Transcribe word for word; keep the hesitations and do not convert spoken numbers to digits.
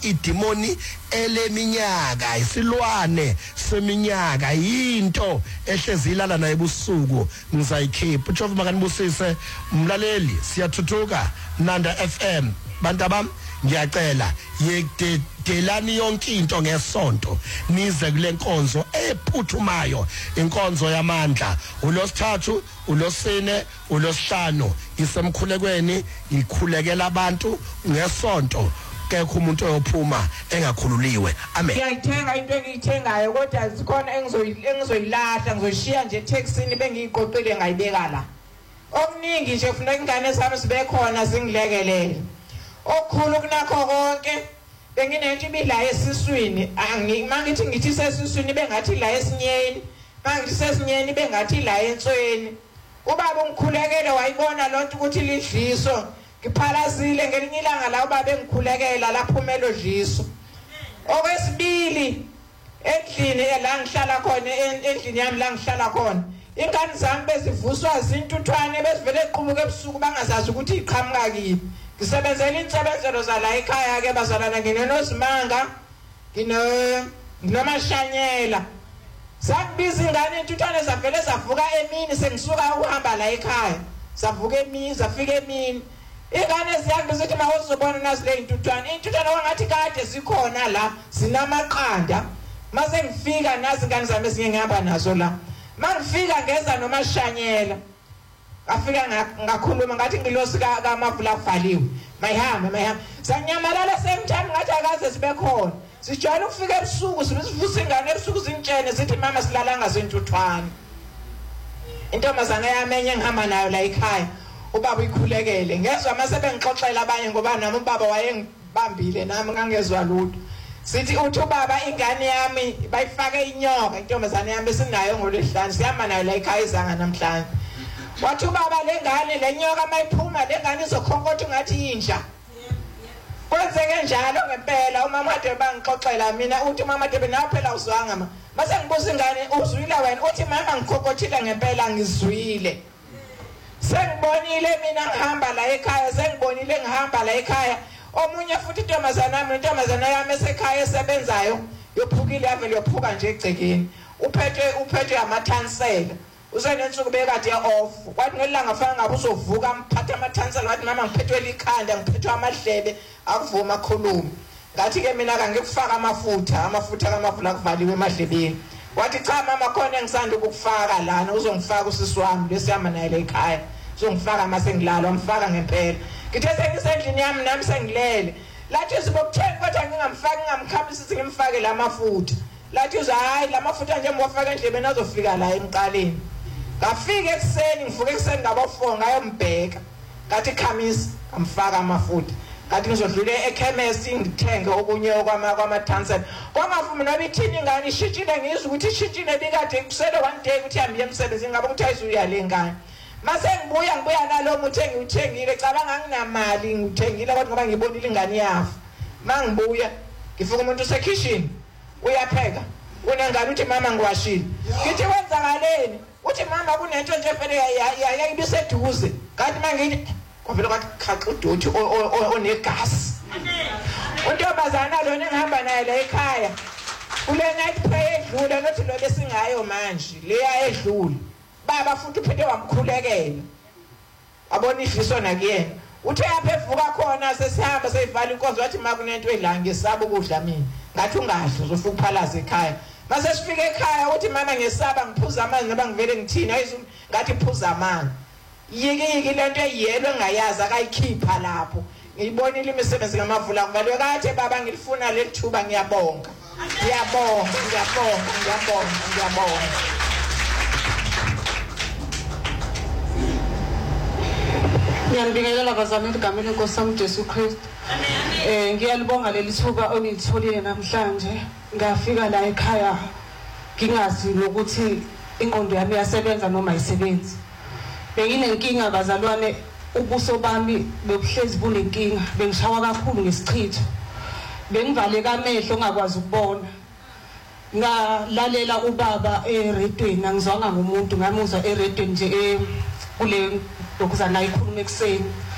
idimoni eleminyaka isilwane seminyaka into ehlezilala naye ebusuku ngizayikhipha uJehova makanibusise umlaleli siyathuthuka Nanda F M bantu bam ngiyacela yedelani yonke into ngesonto nize kule nkonzo ephuthumayo inkonzo yamandla ulosithathu ulosine ulosihlanu isemkhulekweni ikhulekela abantu ngesonto kekho umuntu oyophuma engakhululiwe amen. Ngiyayithenga into engiyithengayo kodwa zikhona engizoyilahla ngizoyishiya nje taxini bengiyiqoqile ngayibeka la okuningi nje ufuna ingane zami sibe khona zingilekelele okhulu kunakho konke benginento ibila esiswini mangithi ngithi sesiswini bengathi la esinyeni mangithi sesinyeni bengathi la entsweni ubaba ungikhulekele wayibona lonto ukuthi lidliso ngiphalazile ngelinye ilanga la ubaba engikhulekela laphumelo dliso okwesibili endlini la ngihlala khona endlini yami la ngihlala khona ingane zami bezivuswa zintuthwane bezivele eqhumuka ebusuku bangazazi ukuthi iqhamuka kimi ngisebenzela insebenzelo zala ekhaya ke bazalana nginenozimanga ngino nginomashanyela sakubiza ingane intuthwane zavele zavuka emini sengisuka uhamba la ekhaya savuka emini zafika emini ingane ziyangibiza ukuthi mawuzobona nazi le intuthwane intuthwane wangathi kade zikhona la zinamaqanda mase ngifika nazi ingane zami ezinye ngihamba nazo la mangifika ngeza nomashanyela afika ngakhuluma ngathi ngilosi kaMavula kuvaliwe mayihamba mayihamba sanyamalala semthami ngathi akaze sibe khona sijwayele ukufika ebusuku sivusa ingane ebusuku zintshene sithi mama silalanga zentuthwane intombazana yamenye engihamba nayo la ekhaya ubaba uyikhulekele ngezwe mase bengixoxela abanye ngoba nami ubaba wayengibambile nami ngangezwa lutho sithi uthi ubaba ingane yami bayifake inyoka intombazana yami sinayo ngolesihlanu sihamba nayo la ekhaya izanga namhlanje wathi ubaba lengane lenyoka mayiphuma lengane izokhonkotha ngathi inja kwenzeke njalo ngempela umama wade bangixoxela mina uthi mama Debe nawe phela uzwanga ma mase ngibuza ingane uzwile wena uthi mama ngikhokothile ngempela ngizwile sengibonile mina ngihamba la ekhaya sengibonile ngihamba la ekhaya omunye futhi intombazana yami intombazana yami esekhaya esebenzayo yophukile yavele yophuka nje egcekeni uphethe uphethe amathansela usenensuku bekade off kwathi ngelanga fana ngabe uzovuka mphatha amathansela wathi mama ngiphethwe likhanda ngiphethwe amahlebe akuvuma khuluma ngathi ke mina ka ngikufaka amafutha amafutha kaMavula kuvaliwe emadlebeni wathi cha mama khona ngisanda ukufaka lana uzongifaka usisi wami lesiyama naye la ekhaya uzongifaka mase ngilala wamfaka ngempela ngithe sengisendlini yami nami sengilele lathi sibokuthenga kodwa ngingamfaki ngingamkhamisa sithi ngimfake la mafutha lathi uza hayi la mafutha nje ngwafaka endlebeni azofika la emqaleni ngafika ekseni ngivuka ekseni ngabo four ngayombheka ngathi khamisa ngamfaka amafutha ngathi ngizodlule ekhemesi ngithenge okunye okwama kwamathansela kwangavumi nabe ithini ingane ishitshile ngizwe ukuthi ishitshile bikade kusele one day ukuthi ihambe emsebenzini ngabe ukuthi ayizuya le ngane mase ngibuya ngibuya nalo muthi engiuthengile cabanga nginamali ngithengile kodwa ngoba ngibonile ingane yafa mangibuya ngifika umuntu usekitchen uyapheka unengane uthi mama ngiwashile ngithi wenzakaleni uthi mama kunento nje vele yayibiseduze kanti mangithi kwavela kwathi khaxa udothi onegasi untombazana lona engihamba naye la ekhaya kule night prayer edlule nothi lo besingayo manje leya edlule baba futhi uphethe wamkhulekela abona idliso nakuyena uthe yaphevuka khona sesihamba seyivala inkonzo wathi makunento edla ngesaba ukudla mina ngathi ungadli uzofuka uphalaza ekhaya mase sifike ekhaya uthi mama ngesaba ngiphuza amanzi ngoba ngivele ngithini ayizu ngathi phuza amanzi yiki yiki lento eyelo engayazi akayikhipha lapho ngiyibonile imisebenzi kaMavula kuvaliwe kade baba ngilifuna lethuba ngiyabonga ngiyabonga ngiyabonga ngiyabonga ngiyabonga ngiyabingelela bazalwane egameni lenkosi yami Jesu Kristu. Eh ngiyalibonga leli thuba onilitholile namhlanje ngafika la ekhaya ngingazi ukuthi ingqondo yami yasebenza noma ayisebenzi. Benginenkinga bazalwane ubuso bami bebuhlezi bunenkinga bengishawa kakhulu ngesichitho. Bengivaleka amehlo ngakwazi ukubona. Ngalalela ubaba eredweni angizwanga ngumuntu ngamuzwa eredweni nje kule lokuzana ikhuluma ekseni